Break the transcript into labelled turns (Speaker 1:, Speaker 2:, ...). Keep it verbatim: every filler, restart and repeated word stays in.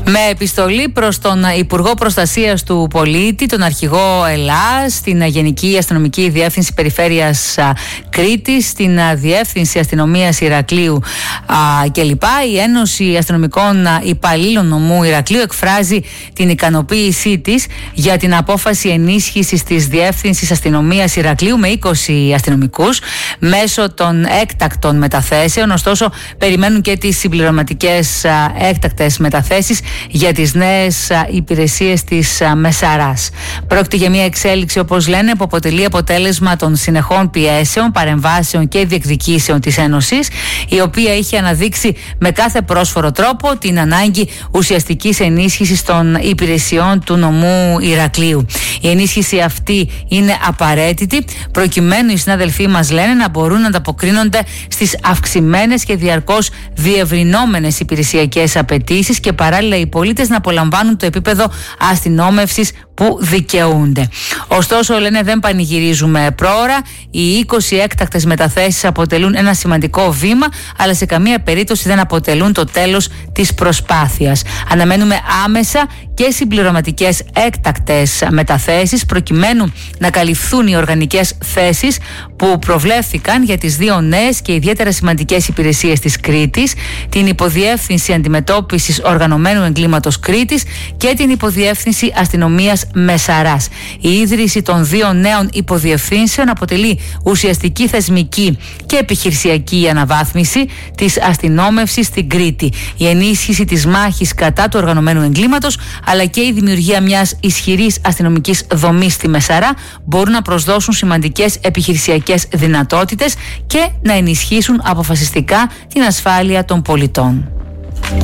Speaker 1: Με επιστολή προς τον Υπουργό Προστασίας του Πολίτη, τον Αρχηγό Ελλάς, την Γενική Αστυνομική Διεύθυνση Περιφέρειας Κρήτης, την Διεύθυνση Αστυνομίας Ηρακλείου κλπ. Η Ένωση Αστυνομικών Υπαλλήλων Νομού Ηρακλείου εκφράζει την ικανοποίησή της για την απόφαση ενίσχυσης της Διεύθυνσης Αστυνομίας Ηρακλείου με είκοσι αστυνομικούς μέσω των έκτακτων μεταθέσεων. Ωστόσο, περιμένουν και τις συμπληρωματικές έκτακτες μεταθέσεις για τις νέες υπηρεσίες της Μεσαράς. Πρόκειται για μια εξέλιξη, όπως λένε, που αποτελεί αποτέλεσμα των συνεχών πιέσεων, παρεμβάσεων και διεκδικήσεων της Ένωσης, η οποία είχε αναδείξει με κάθε πρόσφορο τρόπο την ανάγκη ουσιαστικής ενίσχυσης των υπηρεσιών του νομού Ηρακλείου. Η ενίσχυση αυτή είναι απαραίτητη προκειμένου οι συνάδελφοί μας, λένε, να μπορούν να ανταποκρίνονται στις αυξημένες και διαρκώς διευρυνόμενες υπηρεσιακές απαιτήσεις και παράλληλα οι πολίτες να απολαμβάνουν το επίπεδο αστυνόμευσης που δικαιούνται. Ωστόσο, λένε, δεν πανηγυρίζουμε πρόωρα. Οι είκοσι έκτακτες μεταθέσεις αποτελούν ένα σημαντικό βήμα, αλλά σε καμία περίπτωση δεν αποτελούν το τέλος της προσπάθειας. Αναμένουμε άμεσα και συμπληρωματικές έκτακτες μεταθέσεις προκειμένου να καλυφθούν οι οργανικές θέσεις που προβλέφθηκαν για τις δύο νέες και ιδιαίτερα σημαντικές υπηρεσίες της Κρήτης, την Υποδιεύθυνση Αντιμετώπισης Οργανωμένου Εγκλήματος Κρήτης και την Υποδιεύθυνση Αστυνομίας Μεσαράς. Η ίδρυση των δύο νέων υποδιευθύνσεων αποτελεί ουσιαστική θεσμική και επιχειρησιακή αναβάθμιση της αστυνόμευσης στην Κρήτη. Η ενίσχυση της μάχης κατά του οργανωμένου εγκλήματος αλλά και η δημιουργία μιας ισχυρής αστυνομικής δομής στη Μεσαρά μπορούν να προσδώσουν σημαντικές επιχειρησιακές δυνατότητες και να ενισχύσουν αποφασιστικά την ασφάλεια των πολιτών.